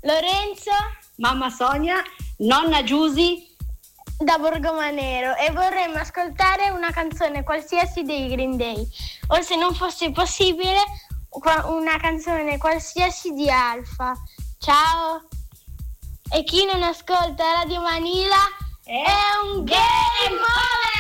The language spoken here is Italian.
Lorenzo, mamma Sonia, nonna Giusy da Borgomanero, e vorremmo ascoltare una canzone qualsiasi dei Green Day, o se non fosse possibile una canzone qualsiasi di Alfa. Ciao! E chi non ascolta Radio Manila è un game over!